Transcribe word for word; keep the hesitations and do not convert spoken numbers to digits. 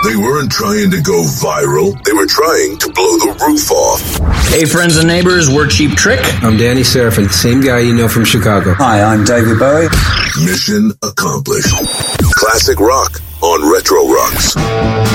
They weren't trying to go viral. They were trying to blow the roof off. Hey, friends and neighbors, we're Cheap Trick. I'm Danny Serafin, same guy you know from Chicago. Hi, I'm David Bowie. Mission accomplished. Classic rock on Retro Rocks.